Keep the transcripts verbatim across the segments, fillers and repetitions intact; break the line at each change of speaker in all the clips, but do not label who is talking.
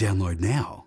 Download now.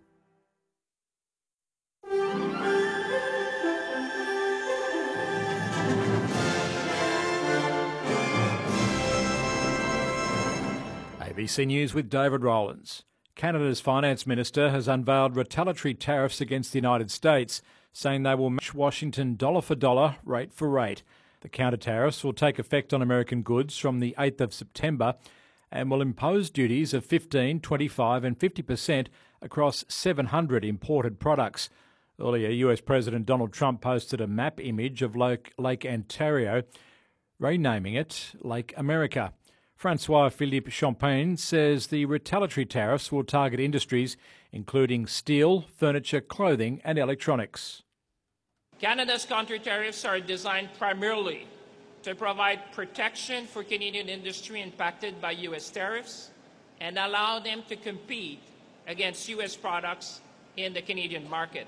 A B C News with David Rowlands. Canada's finance minister has unveiled retaliatory tariffs against the United States, saying they will match Washington dollar for dollar, rate for rate. The counter tariffs will take effect on American goods from the eighth of September and will impose duties of fifteen, twenty-five and fifty percent across seven hundred imported products. Earlier, U S President Donald Trump posted a map image of Lake, Lake Ontario, renaming it Lake America. Francois-Philippe Champagne says the retaliatory tariffs will target industries including steel, furniture, clothing and electronics.
Canada's counter-tariffs are designed primarily to provide protection for Canadian industry impacted by U S tariffs and allow them to compete against U S products in the Canadian market.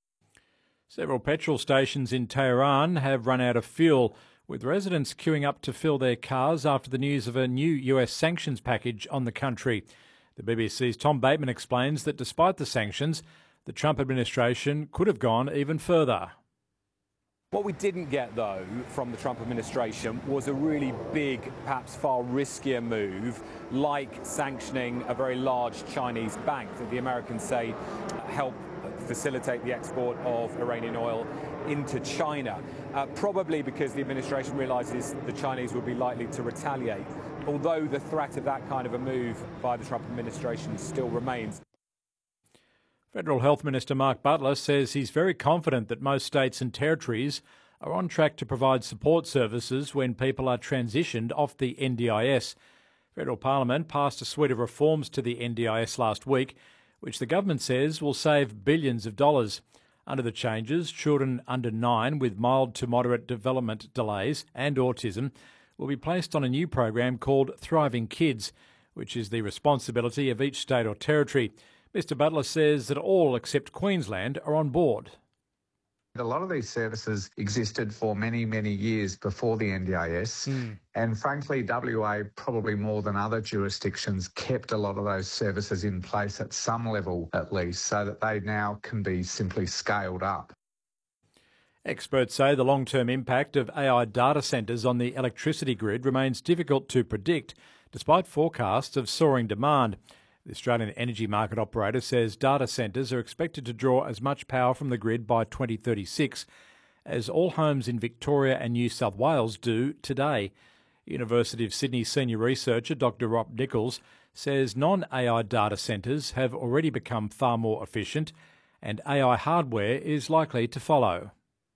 Several petrol stations in Tehran have run out of fuel, with residents queuing up to fill their cars after the news of a new U S sanctions package on the country. The B B C's Tom Bateman explains that despite the sanctions, the Trump administration could have gone even further.
What we didn't get, though, from the Trump administration was a really big, perhaps far riskier move, like sanctioning a very large Chinese bank that the Americans say helped facilitate the export of Iranian oil into China, uh, probably because the administration realises the Chinese would be likely to retaliate, although the threat of that kind of a move by the Trump administration still remains.
Federal Health Minister Mark Butler says he's very confident that most states and territories are on track to provide support services when people are transitioned off the N D I S. Federal Parliament passed a suite of reforms to the N D I S last week, which the government says will save billions of dollars. Under the changes, children under nine with mild to moderate development delays and autism will be placed on a new program called Thriving Kids, which is the responsibility of each state or territory. Mister Butler says that all except Queensland are on board.
A lot of these services existed for many, many years before the N D I S. Mm. And frankly, W A, probably more than other jurisdictions, kept a lot of those services in place at some level at least, so that they now can be simply scaled up.
Experts say the long-term impact of A I data centres on the electricity grid remains difficult to predict, despite forecasts of soaring demand. The Australian Energy Market Operator says data centres are expected to draw as much power from the grid by twenty thirty-six as all homes in Victoria and New South Wales do today. University of Sydney senior researcher Doctor Rob Nichols says non-A I data centres have already become far more efficient and A I hardware is likely to follow.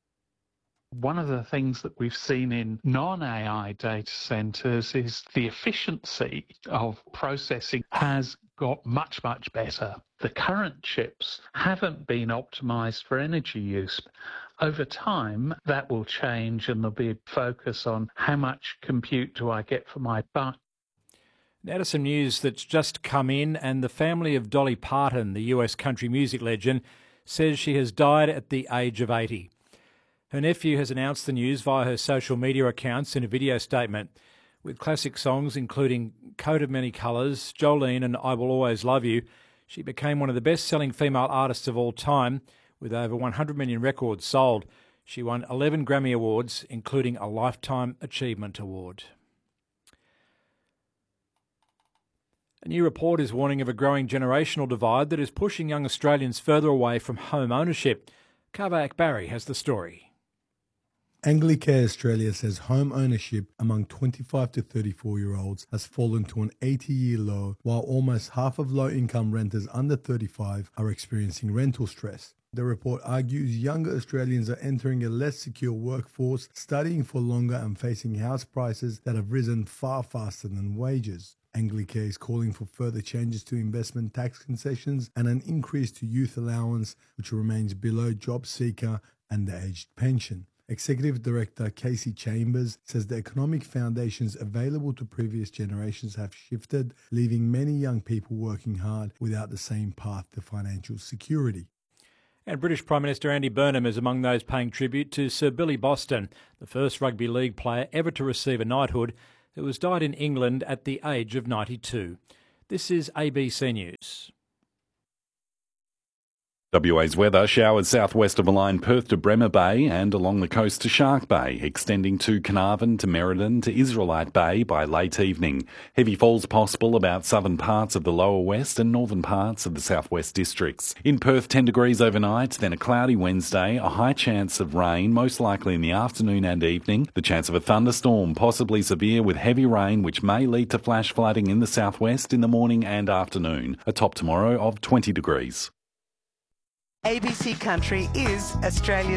One of the things that we've seen in non-A I data centres is the efficiency of processing has got much, much better. The current chips haven't been optimised for energy use. Over time, that will change and there'll be a focus on how much compute do I get for my buck.
Now to some news that's just come in, and the family of Dolly Parton, the U S country music legend, says she has died at the age of eighty. Her nephew has announced the news via her social media accounts in a video statement. With classic songs including Coat of Many Colours, Jolene and I Will Always Love You, she became one of the best-selling female artists of all time, with over one hundred million records sold. She won eleven Grammy Awards, including a Lifetime Achievement Award. A new report is warning of a growing generational divide that is pushing young Australians further away from home ownership. Kava Akbari has the story.
Anglicare Australia says home ownership among twenty-five to thirty-four-year-olds has fallen to an eighty-year low, while almost half of low-income renters under thirty-five are experiencing rental stress. The report argues younger Australians are entering a less secure workforce, studying for longer and facing house prices that have risen far faster than wages. Anglicare is calling for further changes to investment tax concessions and an increase to youth allowance, which remains below job seeker and the aged pension. Executive Director Casey Chambers says the economic foundations available to previous generations have shifted, leaving many young people working hard without the same path to financial security.
And British Prime Minister Andy Burnham is among those paying tribute to Sir Billy Boston, the first rugby league player ever to receive a knighthood, who has died in England at the age of ninety-two. This is A B C News.
W A's weather: showers southwest of the line, Perth to Bremer Bay and along the coast to Shark Bay, extending to Carnarvon to Merredin to Israelite Bay by late evening. Heavy falls possible about southern parts of the lower west and northern parts of the southwest districts. In Perth, ten degrees overnight, then a cloudy Wednesday, a high chance of rain, most likely in the afternoon and evening. The chance of a thunderstorm, possibly severe with heavy rain, which may lead to flash flooding in the southwest in the morning and afternoon. A top tomorrow of twenty degrees.
A B C Country is Australia's